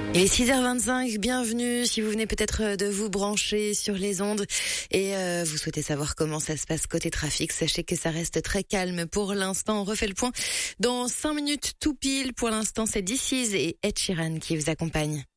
Il est 6h25, bienvenue si vous venez peut-être de vous brancher sur les ondes et vous souhaitez savoir comment ça se passe côté trafic, sachez que ça reste très calme pour l'instant. On refait le point dans 5 minutes tout pile. Pour l'instant, c'est This Is et Ed Sheeran qui vous accompagnent.